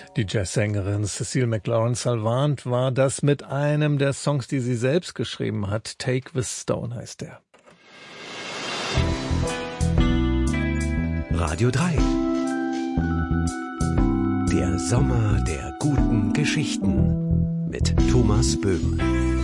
Die Jazzsängerin Cecile McLaurin-Salvant war das mit einem der Songs, die sie selbst geschrieben hat. Take the Stone heißt der. Radio 3. Der Sommer der guten Geschichten mit Thomas Böhm.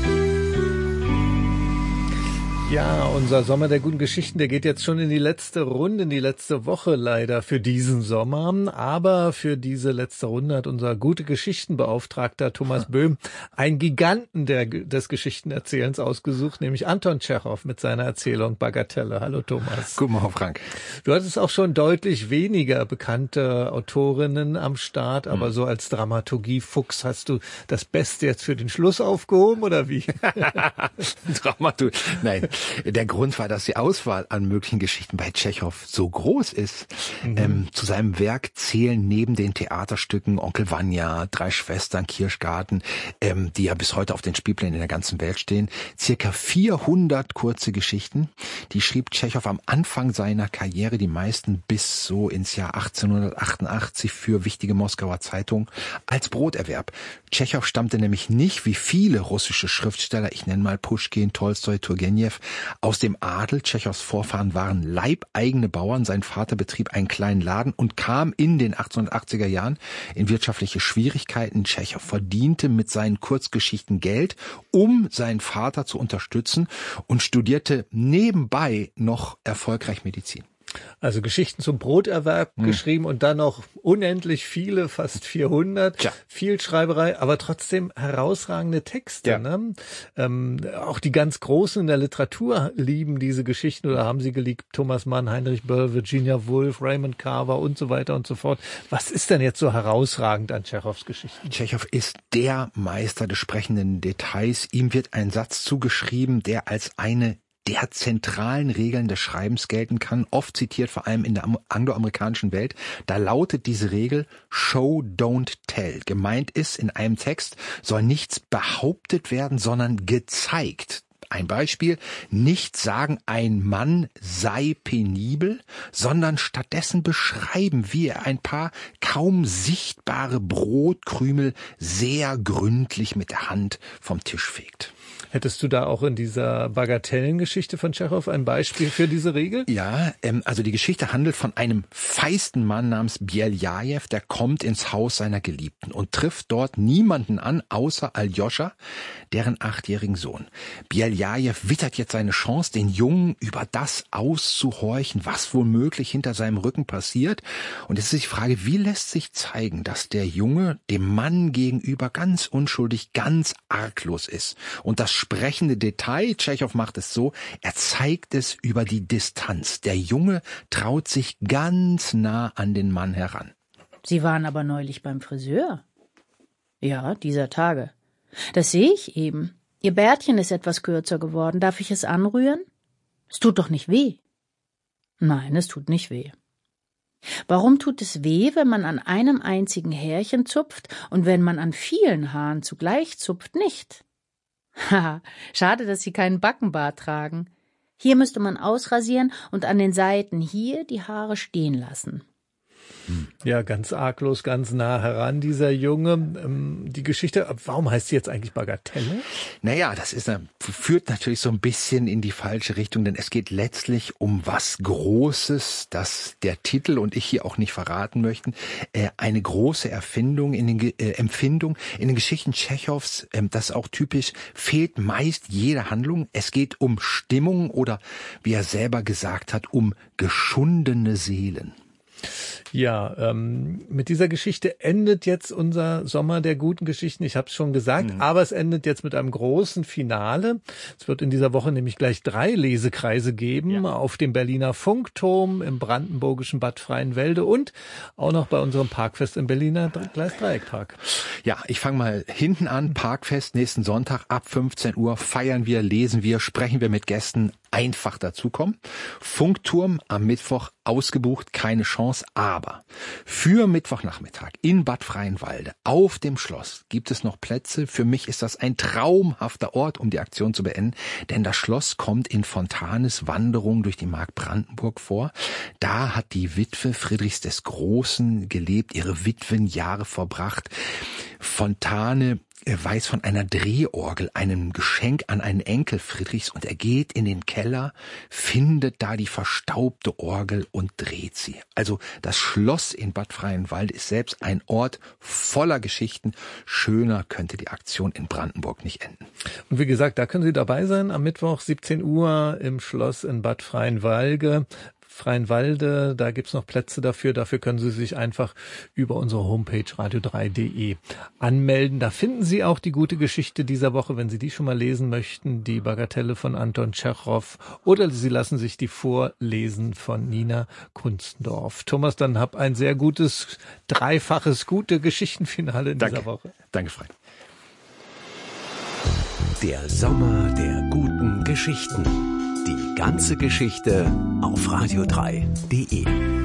Ja, unser Sommer der guten Geschichten, der geht jetzt schon in die letzte Runde, in die letzte Woche leider für diesen Sommer. Aber für diese letzte Runde hat unser Gute-Geschichten-Beauftragter Thomas Böhm einen Giganten des Geschichtenerzählens ausgesucht, nämlich Anton Tschechow mit seiner Erzählung Bagatelle. Hallo Thomas. Guten Morgen, Frank. Du hattest auch schon deutlich weniger bekannte Autorinnen am Start, aber so als Dramaturgie-Fuchs hast du das Beste jetzt für den Schluss aufgehoben, oder wie? Dramaturgie, nein. Der Grund war, dass die Auswahl an möglichen Geschichten bei Tschechow so groß ist. Zu seinem Werk zählen neben den Theaterstücken Onkel Vanya, Drei Schwestern, Kirschgarten, die ja bis heute auf den Spielplänen in der ganzen Welt stehen, circa 400 kurze Geschichten. Die schrieb Tschechow am Anfang seiner Karriere, die meisten bis so ins Jahr 1888 für wichtige Moskauer Zeitungen als Broterwerb. Tschechow stammte nämlich nicht, wie viele russische Schriftsteller, ich nenne mal Puschkin, Tolstoi, Turgenev, aus dem Adel. Tschechows Vorfahren waren leibeigene Bauern. Sein Vater betrieb einen kleinen Laden und kam in den 1880er Jahren in wirtschaftliche Schwierigkeiten. Tschechow verdiente mit seinen Kurzgeschichten Geld, um seinen Vater zu unterstützen, und studierte nebenbei noch erfolgreich Medizin. Also Geschichten zum Broterwerb geschrieben und dann noch unendlich viele, fast 400. Tja. Viel Schreiberei, aber trotzdem herausragende Texte. Ja. Ne? Auch die ganz Großen in der Literatur lieben diese Geschichten oder haben sie geliebt. Thomas Mann, Heinrich Böll, Virginia Woolf, Raymond Carver und so weiter und so fort. Was ist denn jetzt so herausragend an Tschechows Geschichten? Tschechow ist der Meister des sprechenden Details. Ihm wird ein Satz zugeschrieben, der als eine der zentralen Regeln des Schreibens gelten kann, oft zitiert vor allem in der angloamerikanischen Welt. Da lautet diese Regel Show, don't tell. Gemeint ist, in einem Text soll nichts behauptet werden, sondern gezeigt. Ein Beispiel: Nicht sagen, ein Mann sei penibel, sondern stattdessen beschreiben, wie er ein paar kaum sichtbare Brotkrümel sehr gründlich mit der Hand vom Tisch fegt. Hättest du da auch in dieser Bagatellengeschichte von Tschechow ein Beispiel für diese Regel? Ja, also die Geschichte handelt von einem feisten Mann namens Beljajew, der kommt ins Haus seiner Geliebten und trifft dort niemanden an, außer Aljoscha, deren 8-jährigen Sohn. Beljajew wittert jetzt seine Chance, den Jungen über das auszuhorchen, was womöglich hinter seinem Rücken passiert. Und es ist die Frage, wie lässt sich zeigen, dass der Junge dem Mann gegenüber ganz unschuldig, ganz arglos ist. Und das sprechende Detail, Tschechow macht es so, er zeigt es über die Distanz. Der Junge traut sich ganz nah an den Mann heran. Sie waren aber neulich beim Friseur. Ja, dieser Tage. Das sehe ich eben. Ihr Bärtchen ist etwas kürzer geworden. Darf ich es anrühren? Es tut doch nicht weh. Nein, es tut nicht weh. Warum tut es weh, wenn man an einem einzigen Härchen zupft und wenn man an vielen Haaren zugleich zupft, nicht? Haha, schade, dass Sie keinen Backenbart tragen. Hier müsste man ausrasieren und an den Seiten hier die Haare stehen lassen. Ja, ganz arglos, ganz nah heran, dieser Junge. Die Geschichte, warum heißt sie jetzt eigentlich Bagatelle? Naja, führt natürlich so ein bisschen in die falsche Richtung, denn es geht letztlich um was Großes, das der Titel und ich hier auch nicht verraten möchten. Eine große Empfindung in den Geschichten Tschechows, das ist auch typisch, fehlt meist jede Handlung. Es geht um Stimmung oder, wie er selber gesagt hat, um geschundene Seelen. Ja, mit dieser Geschichte endet jetzt unser Sommer der guten Geschichten. Ich habe es schon gesagt, aber es endet jetzt mit einem großen Finale. Es wird in dieser Woche nämlich gleich 3 Lesekreise geben, auf dem Berliner Funkturm, im brandenburgischen Bad Freienwälde und auch noch bei unserem Parkfest im Berliner Gleisdreieckpark. Ja, ich fange mal hinten an. Parkfest nächsten Sonntag ab 15 Uhr feiern wir, lesen wir, sprechen wir mit Gästen. einfach dazukommen. Funkturm am Mittwoch ausgebucht, keine Chance, aber für Mittwochnachmittag in Bad Freienwalde auf dem Schloss gibt es noch Plätze. Für mich ist das ein traumhafter Ort, um die Aktion zu beenden, denn das Schloss kommt in Fontanes Wanderung durch die Mark Brandenburg vor. Da hat die Witwe Friedrichs des Großen gelebt, ihre Witwenjahre verbracht. Fontane weiß von einer Drehorgel, einem Geschenk an einen Enkel Friedrichs, und er geht in den Keller, findet da die verstaubte Orgel und dreht sie. Also das Schloss in Bad Freienwalde ist selbst ein Ort voller Geschichten. Schöner könnte die Aktion in Brandenburg nicht enden. Und wie gesagt, da können Sie dabei sein am Mittwoch 17 Uhr im Schloss in Bad Freienwalde. Da gibt's noch Plätze dafür. Dafür können Sie sich einfach über unsere Homepage radio3.de anmelden. Da finden Sie auch die gute Geschichte dieser Woche, wenn Sie die schon mal lesen möchten, die Bagatelle von Anton Tschechow, oder Sie lassen sich die vorlesen von Nina Kunstendorf. Thomas, dann hab ein sehr gutes, dreifaches gute Geschichtenfinale in dieser Woche. Danke, Frank. Der Sommer der guten Geschichten. Die ganze Geschichte auf radio3.de.